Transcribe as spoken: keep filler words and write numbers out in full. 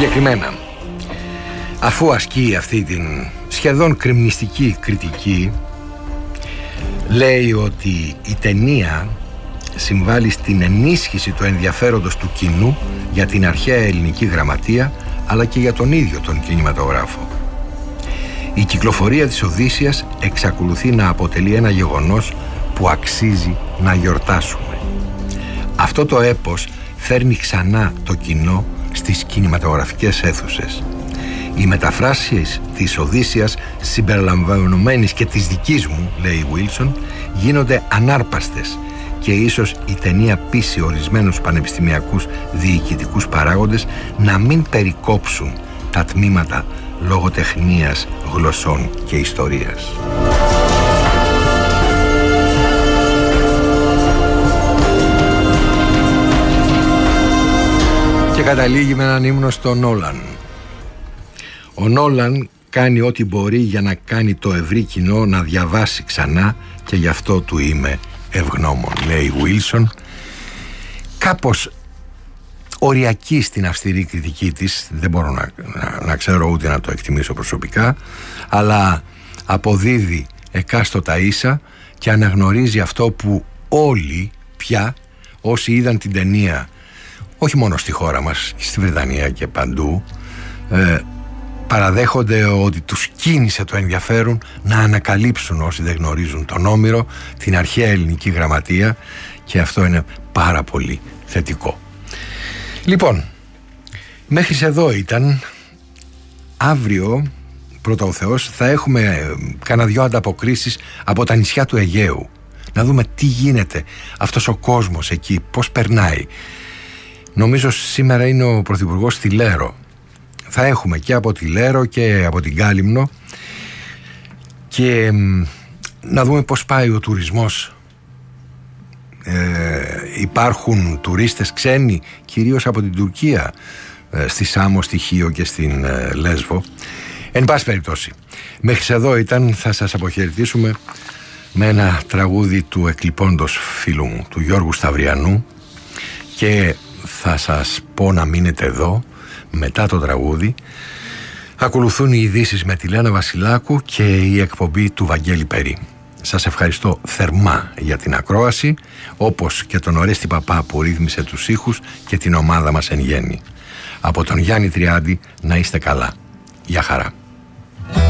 Συγκεκριμένα, αφού ασκεί αυτή την σχεδόν κριμνιστική κριτική, λέει ότι η ταινία συμβάλλει στην ενίσχυση του ενδιαφέροντος του κοινού για την αρχαία ελληνική γραμματεία, αλλά και για τον ίδιο τον κινηματογράφο. Η κυκλοφορία της Οδύσσειας εξακολουθεί να αποτελεί ένα γεγονός που αξίζει να γιορτάσουμε. Αυτό το έπος φέρνει ξανά το κοινό στις κινηματογραφικές αίθουσες. Οι μεταφράσεις της Οδύσσειας, συμπεριλαμβανομένης και της δικής μου, λέει Βίλσον, γίνονται ανάρπαστες και ίσως η ταινία πείσει ορισμένους πανεπιστημιακούς διοικητικούς παράγοντες να μην περικόψουν τα τμήματα λογοτεχνίας, γλωσσών και ιστορίας. Και καταλήγει με έναν ύμνο στο Νόλαν. Ο Νόλαν κάνει ό,τι μπορεί για να κάνει το ευρύ κοινό να διαβάσει ξανά και γι' αυτό του είμαι ευγνώμων, λέει Βίλσον, κάπως οριακή στην αυστηρή κριτική της. Δεν μπορώ να, να, να ξέρω ούτε να το εκτιμήσω προσωπικά, αλλά αποδίδει εκάστοτα ίσα και αναγνωρίζει αυτό που όλοι πια όσοι είδαν την ταινία, όχι μόνο στη χώρα μας και στη Βρετανία και παντού, ε, παραδέχονται ότι τους κίνησε το ενδιαφέρον να ανακαλύψουν, όσοι δεν γνωρίζουν, τον Όμηρο, την αρχαία ελληνική γραμματεία, και αυτό είναι πάρα πολύ θετικό. Λοιπόν, μέχρι εδώ ήταν. Αύριο, πρώτα ο Θεός, θα έχουμε κάνα δυο ανταποκρίσεις από τα νησιά του Αιγαίου. Να δούμε τι γίνεται αυτός ο κόσμος εκεί, πώς περνάει. Νομίζω σήμερα είναι ο Πρωθυπουργός στη Λέρο. Θα έχουμε και από τη Λέρο και από την Κάλυμνο και να δούμε πώς πάει ο τουρισμός. Ε, υπάρχουν τουρίστες ξένοι, κυρίως από την Τουρκία, ε, στη Σάμο, στη Χίο και στην ε, Λέσβο. Εν πάση περιπτώσει, μέχρι εδώ ήταν. Θα σας αποχαιρετήσουμε με ένα τραγούδι του εκλειπώντος φίλου μου, του Γιώργου Σταυριανού, και θα σας πω να μείνετε εδώ. Μετά το τραγούδι ακολουθούν οι ειδήσεις με τη Λένα Βασιλάκου και η εκπομπή του Βαγγέλη Περί. Σας ευχαριστώ θερμά για την ακρόαση, όπως και τον Ορέστη Παπά που ρύθμισε τους ήχους και την ομάδα μας εν γέννη. Από τον Γιάννη Τριάντη, να είστε καλά. Γεια χαρά.